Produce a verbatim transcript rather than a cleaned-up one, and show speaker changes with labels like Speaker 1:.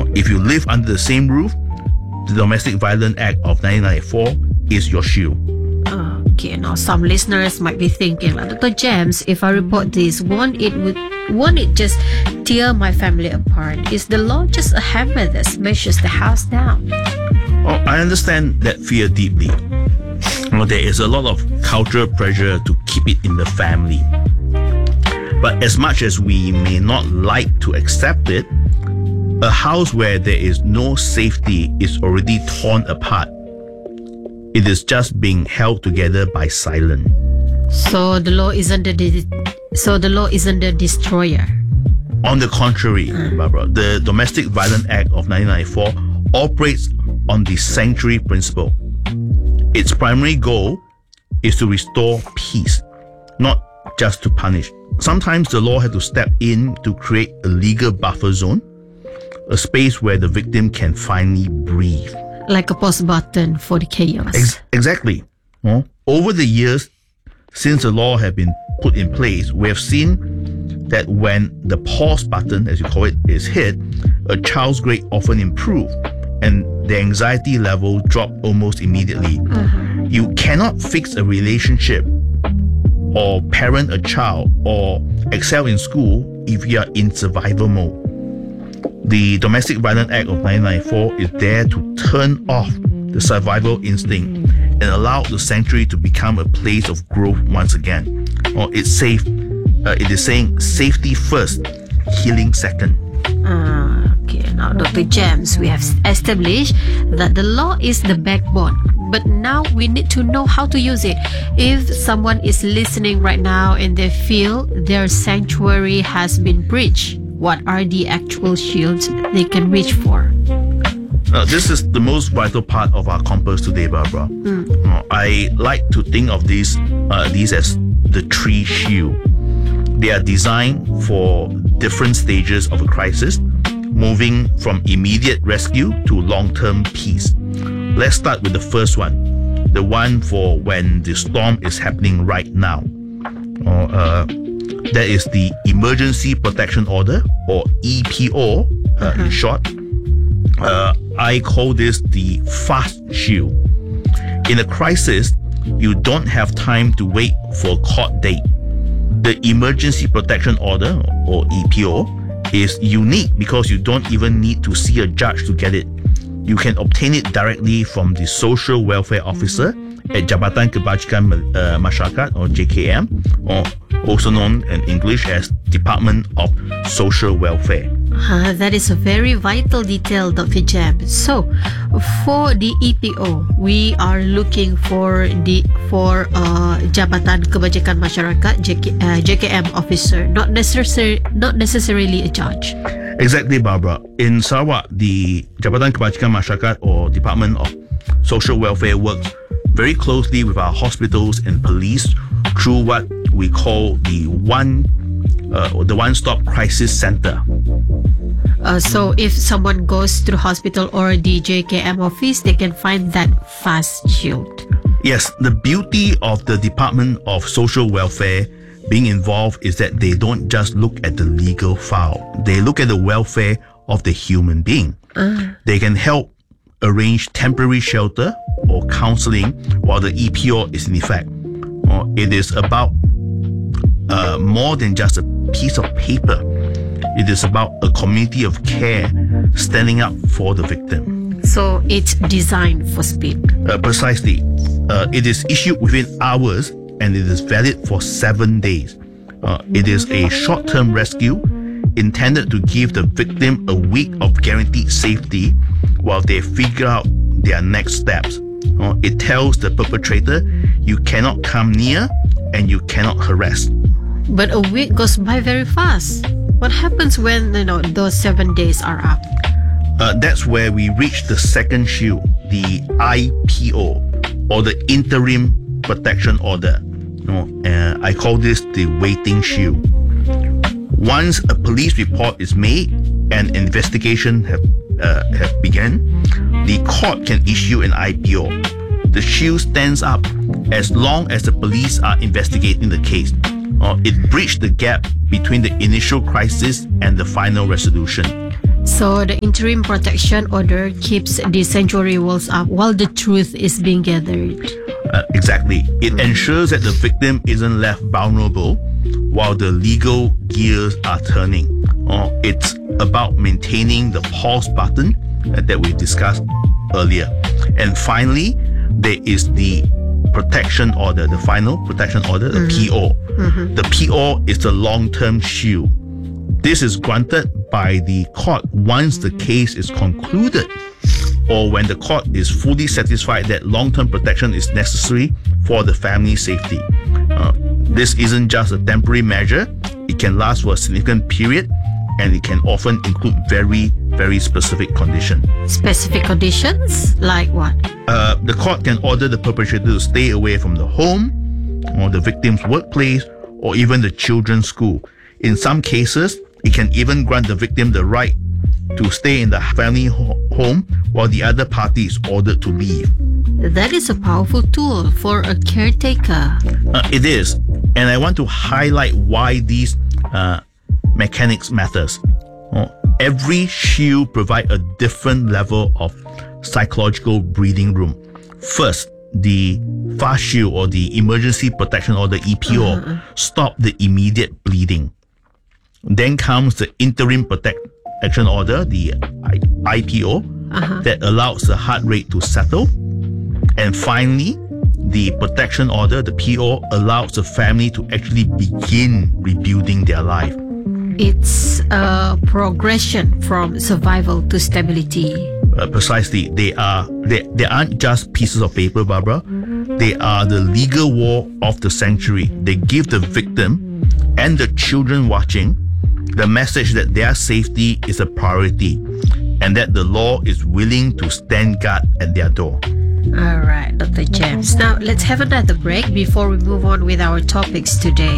Speaker 1: if you live under the same roof, the Domestic Violence Act of nineteen ninety-four is your shield.
Speaker 2: Okay, now some listeners might be thinking, like, Doctor James, if I report this, won't it would won't it just tear my family apart? Is the law just a hammer that smashes the house down?
Speaker 1: Oh, I understand that fear deeply. Well, there is a lot of cultural pressure to keep it in the family. But as much as we may not like to accept it, a house where there is no safety is already torn apart. It is just being held together by silence.
Speaker 2: So the law isn't the de- so the law isn't the destroyer.
Speaker 1: On the contrary, Barbara, the Domestic Violence Act of nineteen ninety-four operates on the sanctuary principle. Its primary goal is to restore peace, not just to punish. Sometimes the law had to step in to create a legal buffer zone, a space where the victim can finally breathe.
Speaker 2: Like a pause button for the chaos.
Speaker 1: Ex- exactly. Huh? Over the years, since the law had been put in place, we have seen that when the pause button, as you call it, is hit, a child's grade often improves and the anxiety level drop almost immediately.
Speaker 2: Uh-huh.
Speaker 1: You cannot fix a relationship or parent a child or excel in school if you are in survival mode. The Domestic Violence Act of nineteen ninety-four is there to turn off the survival instinct and allow the sanctuary to become a place of growth once again. Or it's safe. Uh, it is saying safety first, healing second.
Speaker 2: Ah, okay. Now, Doctor James, we have established that the law is the backbone, but now we need to know how to use it. If someone is listening right now and they feel their sanctuary has been breached, what are the actual shields they can reach for?
Speaker 1: Uh, this is the most vital part of our compass today, Barbara.
Speaker 2: Mm.
Speaker 1: Uh, I like to think of these uh, these as the three shield. They are designed for different stages of a crisis, moving from immediate rescue to long-term peace. Let's start with the first one, the one for when the storm is happening right now. Or uh, that is the Emergency Protection Order, or E P O uh,
Speaker 2: Uh-huh.
Speaker 1: in short. Uh, I call this the fast shield. In a crisis, you don't have time to wait for a court date. The Emergency Protection Order, or E P O, is unique because you don't even need to see a judge to get it. You can obtain it directly from the Social Welfare Officer at Jabatan Kebajikan uh, Masyarakat, or J K M, or also known in English as Department of Social Welfare.
Speaker 2: Uh, that is a very vital detail, Doctor James. So, for the E P O, we are looking for the for uh, Jabatan Kebajikan Masyarakat J K, uh, J K M officer, not necessarily not necessarily a judge.
Speaker 1: Exactly, Barbara. In Sarawak, the Jabatan Kebajikan Masyarakat, or Department of Social Welfare, works very closely with our hospitals and police through what we call the one uh, the one-stop crisis center.
Speaker 2: Uh, so if someone goes to the hospital or the J K M office, they can find that fast shield.
Speaker 1: Yes, the beauty of the Department of Social Welfare being involved is that they don't just look at the legal file. They look at the welfare of the human being.
Speaker 2: Uh.
Speaker 1: They can help arrange temporary shelter or counseling while the E P O is in effect. Uh, it is about uh, more than just a piece of paper. It is about a community of care standing up for the victim.
Speaker 2: So it's designed for speed.
Speaker 1: Uh, precisely. Uh, it is issued within hours and it is valid for seven days. Uh, it is a short-term rescue intended to give the victim a week of guaranteed safety while they figure out their next steps. Uh, it tells the perpetrator, you cannot come near and you cannot harass.
Speaker 2: But a week goes by very fast. What happens when, you know, those seven days are up?
Speaker 1: Uh, that's where we reach the second shield, the I P O, or the Interim Protection Order. You know, uh, I call this the waiting shield. Once a police report is made and investigation have uh, have begun, the court can issue an I P O. The shield stands up as long as the police are investigating the case. Uh, it bridged the gap between the initial crisis and the final resolution.
Speaker 2: So the interim protection order keeps the sanctuary walls up while the truth is being gathered.
Speaker 1: Uh, exactly. It ensures that the victim isn't left vulnerable while the legal gears are turning. Uh, it's about maintaining the pause button uh, that we discussed earlier. And finally, there is the protection order, the final protection order, the mm-hmm. P O. Mm-hmm. The P O is the long-term shield. This is granted by the court once the case is concluded or when the court is fully satisfied that long-term protection is necessary for the family's safety. Uh, this isn't just a temporary measure. It can last for a significant period, and it can often include very, very specific conditions.
Speaker 2: Specific conditions? Like what?
Speaker 1: Uh, the court can order the perpetrator to stay away from the home, or the victim's workplace, or even the children's school. In some cases, it can even grant the victim the right to stay in the family ho- home while the other party is ordered to leave.
Speaker 2: That is a powerful tool for a caretaker.
Speaker 1: Uh, it is. And I want to highlight why these uh, mechanics matters. Uh, every shield provides a different level of psychological breathing room. First, the fast shield or the emergency protection or the E P O uh-huh. stop the immediate bleeding. Then comes the interim protection order, the I P O, uh-huh. that allows the heart rate to settle. And finally, the protection order, the P O, allows the family to actually begin rebuilding their life.
Speaker 2: It's a progression from survival to stability.
Speaker 1: Uh, precisely. They are they, they aren't just pieces of paper, Barbara. They are the legal wall of the sanctuary. They give the victim and the children watching the message that their safety is a priority and that the law is willing to stand guard at their door.
Speaker 2: All right, Doctor James. Now, let's have another break before we move on with our topics today.